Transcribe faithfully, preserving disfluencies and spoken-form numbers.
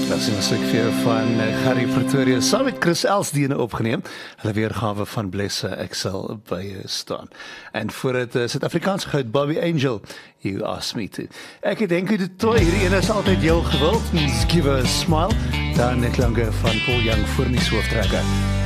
Dat is een muziekvideo van eh, Gary Pretoria saam met Chris Elsdene opgeneem. Hulle weergawe van Blesse Ek sal by jou staan. En voor het uh, Suid-Afrikaanse goud Bobby Angel, You Ask Me To. Ek het denk dit toe, hierdie ene is altyd heel gewild. Give a smile. Dan net langer van Paul Young voor die sooftrekker.